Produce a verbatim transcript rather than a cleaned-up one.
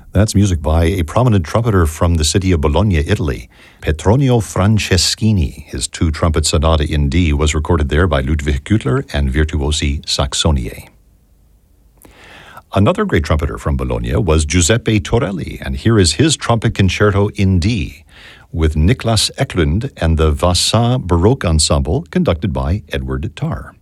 That's music by a prominent trumpeter from the city of Bologna, Italy, Petronio Franceschini. His two-trumpet sonata in D was recorded there by Ludwig Güttler and Virtuosi Saxoniae. Another great trumpeter from Bologna was Giuseppe Torelli, and here is his trumpet concerto in D with Niklas Eklund and the Vasa Baroque Ensemble, conducted by Edward Tarr.